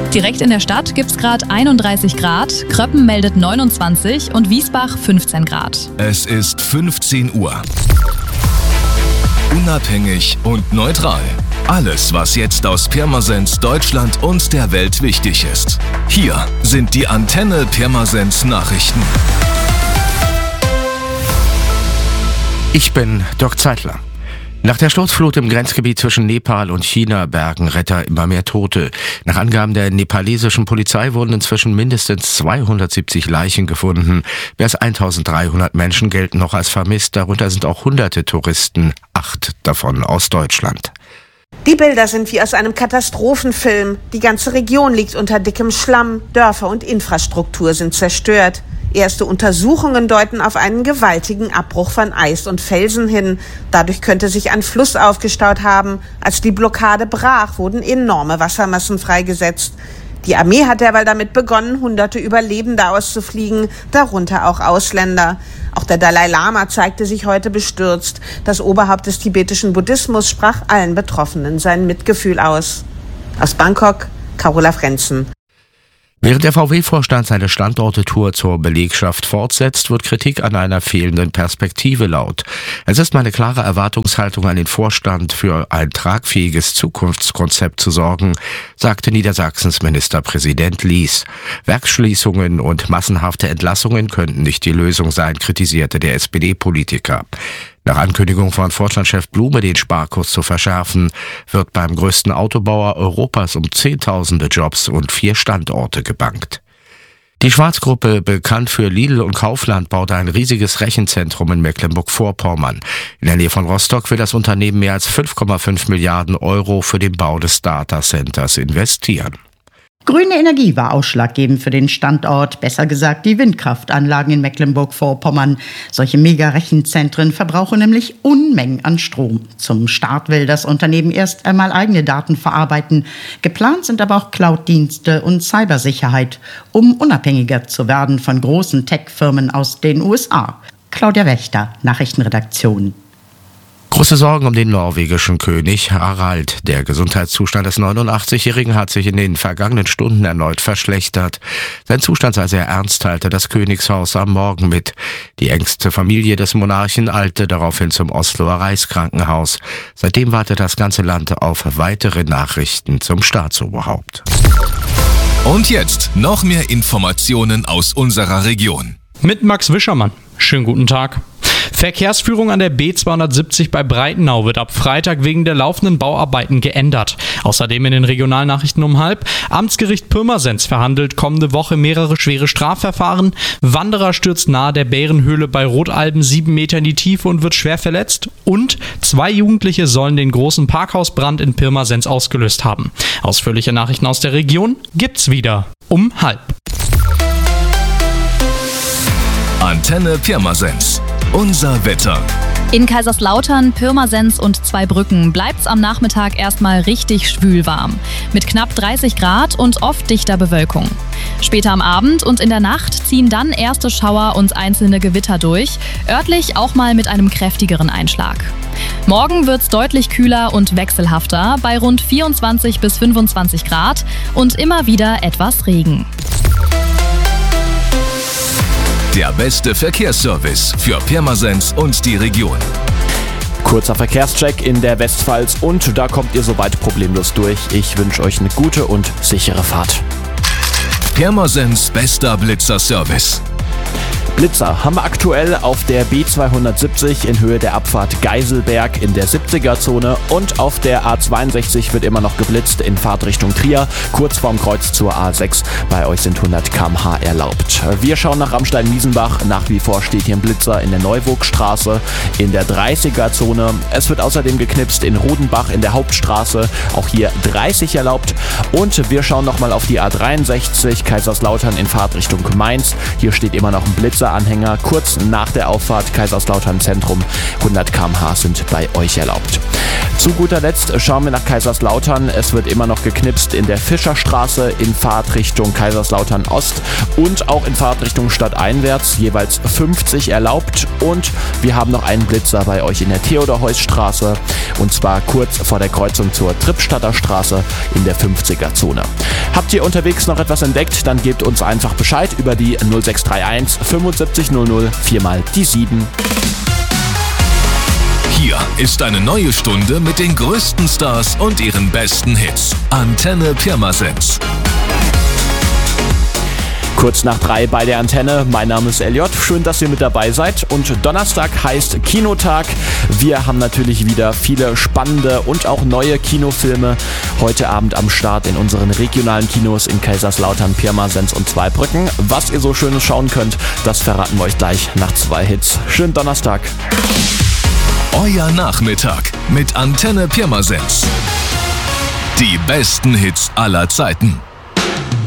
Direkt in der Stadt gibt's gerade 31 Grad, Kröppen meldet 29 und Wiesbach 15 Grad. Es ist 15 Uhr. Unabhängig und neutral. Alles, was jetzt aus Pirmasens, Deutschland und der Welt wichtig ist. Hier sind die Antenne Pirmasens Nachrichten. Ich bin Dirk Zeitler. Nach der Sturzflut im Grenzgebiet zwischen Nepal und China bergen Retter immer mehr Tote. Nach Angaben der nepalesischen Polizei wurden inzwischen mindestens 270 Leichen gefunden. Mehr als 1300 Menschen gelten noch als vermisst. Darunter sind auch hunderte Touristen, 8 davon aus Deutschland. Die Bilder sind wie aus einem Katastrophenfilm. Die ganze Region liegt unter dickem Schlamm. Dörfer und Infrastruktur sind zerstört. Erste Untersuchungen deuten auf einen gewaltigen Abbruch von Eis und Felsen hin. Dadurch könnte sich ein Fluss aufgestaut haben. Als die Blockade brach, wurden enorme Wassermassen freigesetzt. Die Armee hat derweil damit begonnen, hunderte Überlebende auszufliegen, darunter auch Ausländer. Auch der Dalai Lama zeigte sich heute bestürzt. Das Oberhaupt des tibetischen Buddhismus sprach allen Betroffenen sein Mitgefühl aus. Aus Bangkok, Carola Frenzen. Während der VW-Vorstand seine Standorte-Tour zur Belegschaft fortsetzt, wird Kritik an einer fehlenden Perspektive laut. Es ist meine klare Erwartungshaltung an den Vorstand, für ein tragfähiges Zukunftskonzept zu sorgen, sagte Niedersachsens Ministerpräsident Lies. Werksschließungen und massenhafte Entlassungen könnten nicht die Lösung sein, kritisierte der SPD-Politiker. Nach Ankündigung von Vorstandschef Blume, den Sparkurs zu verschärfen, wird beim größten Autobauer Europas um Zehntausende Jobs und 4 Standorte gebankt. Die Schwarz-Gruppe, bekannt für Lidl und Kaufland, baut ein riesiges Rechenzentrum in Mecklenburg-Vorpommern. In der Nähe von Rostock will das Unternehmen mehr als 5,5 Milliarden Euro für den Bau des Datacenters investieren. Grüne Energie war ausschlaggebend für den Standort, besser gesagt die Windkraftanlagen in Mecklenburg-Vorpommern. Solche Mega-Rechenzentren verbrauchen nämlich Unmengen an Strom. Zum Start will das Unternehmen erst einmal eigene Daten verarbeiten. Geplant sind aber auch Cloud-Dienste und Cybersicherheit, um unabhängiger zu werden von großen Tech-Firmen aus den USA. Claudia Wächter, Nachrichtenredaktion. Große Sorgen um den norwegischen König Harald. Der Gesundheitszustand des 89-Jährigen hat sich in den vergangenen Stunden erneut verschlechtert. Sein Zustand sei sehr ernst, teilte das Königshaus am Morgen mit. Die engste Familie des Monarchen eilte daraufhin zum Osloer Reichskrankenhaus. Seitdem wartet das ganze Land auf weitere Nachrichten zum Staatsoberhaupt. Und jetzt noch mehr Informationen aus unserer Region. Mit Max Wischermann. Schönen guten Tag. Verkehrsführung an der B270 bei Breitenau wird ab Freitag wegen der laufenden Bauarbeiten geändert. Außerdem in den Regionalnachrichten um 12:30. Amtsgericht Pirmasens verhandelt kommende Woche mehrere schwere Strafverfahren. Wanderer stürzt nahe der Bärenhöhle bei Rotalben 7 Meter in die Tiefe und wird schwer verletzt. Und 2 Jugendliche sollen den großen Parkhausbrand in Pirmasens ausgelöst haben. Ausführliche Nachrichten aus der Region gibt's wieder um 12:30. Antenne Pirmasens. Unser Wetter. In Kaiserslautern, Pirmasens und Zweibrücken bleibt's am Nachmittag erstmal richtig schwülwarm. Mit knapp 30 Grad und oft dichter Bewölkung. Später am Abend und in der Nacht ziehen dann erste Schauer und einzelne Gewitter durch, örtlich auch mal mit einem kräftigeren Einschlag. Morgen wird's deutlich kühler und wechselhafter, bei rund 24 bis 25 Grad und immer wieder etwas Regen. Der beste Verkehrsservice für Pirmasens und die Region. Kurzer Verkehrscheck in der Westpfalz und da kommt ihr soweit problemlos durch. Ich wünsche euch eine gute und sichere Fahrt. Pirmasens bester Blitzer-Service. Blitzer haben wir aktuell auf der B270 in Höhe der Abfahrt Geiselberg in der 70er-Zone und auf der A62 wird immer noch geblitzt in Fahrtrichtung Trier, kurz vorm Kreuz zur A6. Bei euch sind 100 km/h erlaubt. Wir schauen nach Ramstein-Miesenbach. Nach wie vor steht hier ein Blitzer in der Neuburgstraße in der 30er-Zone. Es wird außerdem geknipst in Rodenbach in der Hauptstraße, auch hier 30 erlaubt. Und wir schauen nochmal auf die A63 Kaiserslautern in Fahrtrichtung Mainz. Hier steht immer noch ein Blitzer Anhänger kurz nach der Auffahrt Kaiserslautern Zentrum. 100 km/h sind bei euch erlaubt. Zu guter Letzt schauen wir nach Kaiserslautern. Es wird immer noch geknipst in der Fischerstraße in Fahrtrichtung Kaiserslautern Ost und auch in Fahrtrichtung stadteinwärts, jeweils 50 erlaubt. Und wir haben noch einen Blitzer bei euch in der Theodor-Heuss-Straße und zwar kurz vor der Kreuzung zur Trippstadter Straße in der 50er-Zone. Habt ihr unterwegs noch etwas entdeckt, dann gebt uns einfach Bescheid über die 0631 75 00 4 mal die 7. Hier ist eine neue Stunde mit den größten Stars und ihren besten Hits. Antenne Pirmasens. Kurz nach 3 bei der Antenne. Mein Name ist Elliot. Schön, dass ihr mit dabei seid. Und Donnerstag heißt Kinotag. Wir haben natürlich wieder viele spannende und auch neue Kinofilme heute Abend am Start in unseren regionalen Kinos in Kaiserslautern, Pirmasens und Zweibrücken. Was ihr so Schönes schauen könnt, das verraten wir euch gleich nach 2 Hits. Schönen Donnerstag. Euer Nachmittag mit Antenne Pirmasens. Die besten Hits aller Zeiten.